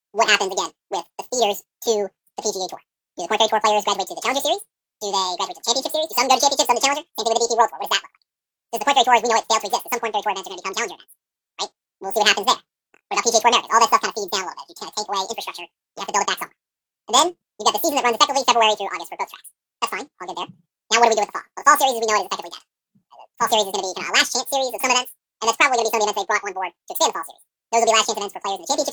what happens again with the feeders to the PGA Tour. Do the Corn Ferry Tour players graduate to the Challenger Series? Do they graduate to the Championship Series? Do some go to championships, some to Challenger? Same thing with the DP World Tour. What does that look like? Does the Corn Ferry Tour, as we know it, fail to exist? Some Corn Ferry Tour events are going to become Challenger events, right? We'll see what happens there. What about PGA Tour Americas? All that stuff kind of feeds down a little bit. You can't take away infrastructure. You have to build it back somewhere. And then you've got the season that runs effectively February through August for both tracks. That's fine. All good there. Now what do we do with the fall? Well, the fall series, as we know it, is effectively dead. The fall series is going to be kind of a last chance series of some events, and that's probably going to be some of the events they brought on board to expand the fall series. Those will be last chance events for players in the championship